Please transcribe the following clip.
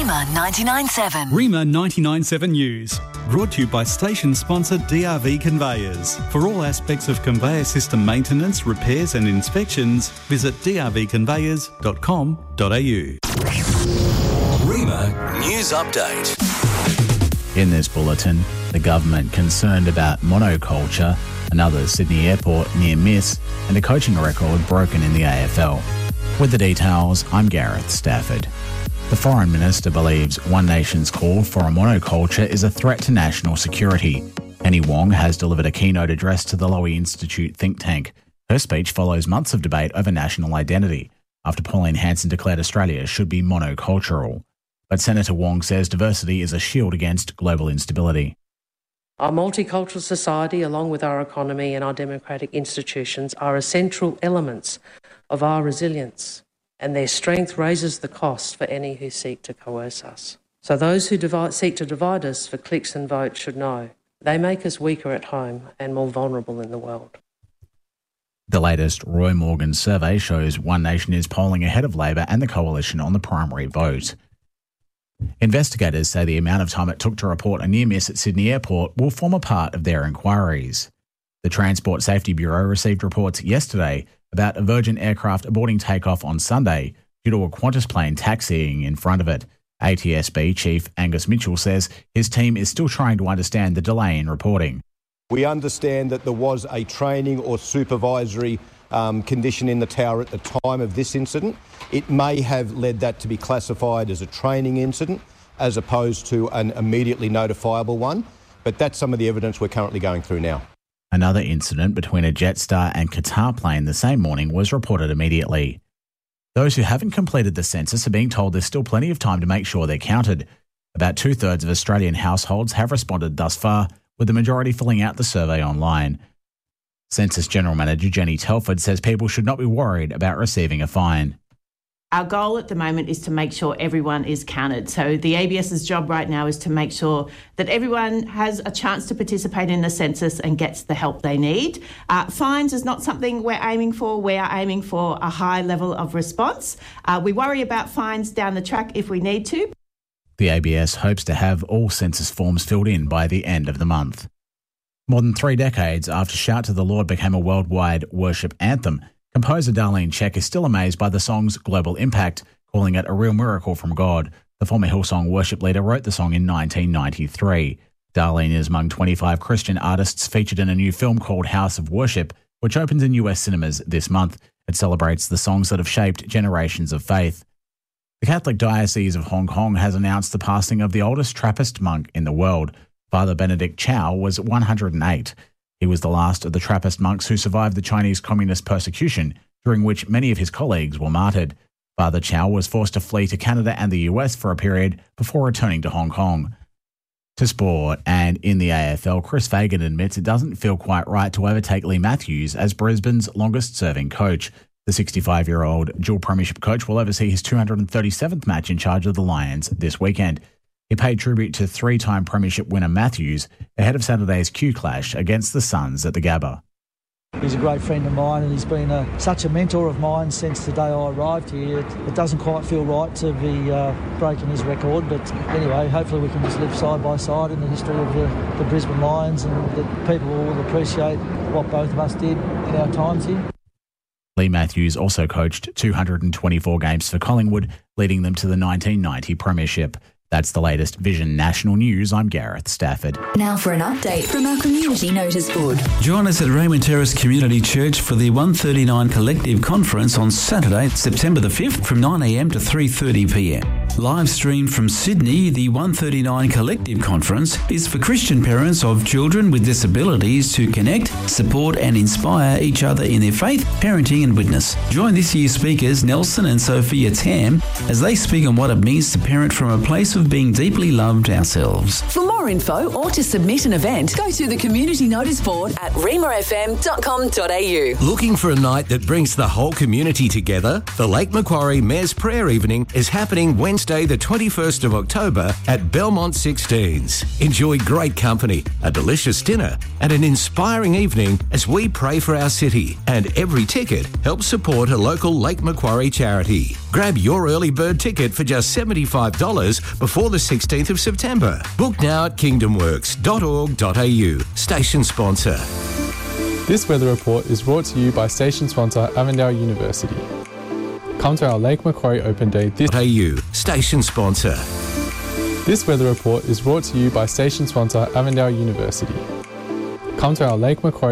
Rima 99.7. Rima 99.7 News. Brought to you by station sponsor DRV Conveyors. For all aspects of conveyor system maintenance, repairs and inspections, visit drvconveyors.com.au. Rima News Update. In this bulletin, the government concerned about monoculture, another Sydney airport near miss, and a coaching record broken in the AFL. With the details, I'm Gareth Stafford. The Foreign Minister believes One Nation's call for a monoculture is a threat to national security. Penny Wong has delivered a keynote address to the Lowy Institute think tank. Her speech follows months of debate over national identity, after Pauline Hanson declared Australia should be monocultural. But Senator Wong says diversity is a shield against global instability. Our multicultural society, along with our economy and our democratic institutions, are essential elements of our resilience, and their strength raises the cost for any who seek to coerce us. So those who seek to divide us for clicks and votes should know they make us weaker at home and more vulnerable in the world. The latest Roy Morgan survey shows One Nation is polling ahead of Labor and the Coalition on the primary vote. Investigators say the amount of time it took to report a near miss at Sydney Airport will form a part of their inquiries. The Transport Safety Bureau received reports yesterday about a Virgin aircraft aborting takeoff on Sunday due to a Qantas plane taxiing in front of it. ATSB Chief Angus Mitchell says his team is still trying to understand the delay in reporting. We understand that there was a training or supervisory condition in the tower at the time of this incident. It may have led that to be classified as a training incident as opposed to an immediately notifiable one, but that's some of the evidence we're currently going through now. Another incident between a Jetstar and Qatar plane the same morning was reported immediately. Those who haven't completed the census are being told there's still plenty of time to make sure they're counted. About 2/3 of Australian households have responded thus far, with the majority filling out the survey online. Census General Manager Jenny Telford says people should not be worried about receiving a fine. Our goal at the moment is to make sure everyone is counted. So the ABS's job right now is to make sure that everyone has a chance to participate in the census and gets the help they need. Fines is not something we're aiming for. We are aiming for a high level of response. We worry about fines down the track if we need to. The ABS hopes to have all census forms filled in by the end of the month. More than 3 decades after Shout to the Lord became a worldwide worship anthem, composer Darlene Zschech is still amazed by the song's global impact, calling it a real miracle from God. The former Hillsong worship leader wrote the song in 1993. Darlene is among 25 Christian artists featured in a new film called House of Worship, which opens in US cinemas this month. It celebrates the songs that have shaped generations of faith. The Catholic Diocese of Hong Kong has announced the passing of the oldest Trappist monk in the world. Father Benedict Chow was 108. He was the last of the Trappist monks who survived the Chinese communist persecution, during which many of his colleagues were martyred. Father Chow was forced to flee to Canada and the US for a period before returning to Hong Kong. To sport, and in the AFL, Chris Fagan admits it doesn't feel quite right to overtake Lee Matthews as Brisbane's longest-serving coach. The 65-year-old dual premiership coach will oversee his 237th match in charge of the Lions this weekend. He paid tribute to 3-time premiership winner Matthews ahead of Saturday's Q clash against the Suns at the Gabba. He's a great friend of mine and he's been such a mentor of mine since the day I arrived here. It doesn't quite feel right to be breaking his record, but anyway, hopefully we can just live side by side in the history of the Brisbane Lions and that people will appreciate what both of us did in our times here. Lee Matthews also coached 224 games for Collingwood, leading them to the 1990 premiership. That's the latest Vision National News. I'm Gareth Stafford. Now for an update from our community notice board. Join us at Raymond Terrace Community Church for the 139 Collective Conference on Saturday, September the 5th from 9am to 3:30pm. Live streamed from Sydney, the 139 Collective Conference is for Christian parents of children with disabilities to connect, support and inspire each other in their faith, parenting and witness. Join this year's speakers Nelson and Sophia Tam as they speak on what it means to parent from a place of being deeply loved ourselves. For more info or to submit an event, go to the community notice board at rimafm.com.au. Looking for a night that brings the whole community together? The Lake Macquarie Mayor's Prayer Evening is happening Wednesday Wednesday the 21st of October at Belmont 16s. Enjoy great company, a delicious dinner and an inspiring evening as we pray for our city, and every ticket helps support a local Lake Macquarie charity. Grab your early bird ticket for just $75 before the 16th of September. Book now at kingdomworks.org.au. Station sponsor. This weather report is brought to you by station sponsor Avondale University. Come to our Lake Macquarie Open Day this AU. Station sponsor. This weather report is brought to you by station sponsor Avondale University. Come to our Lake Macquarie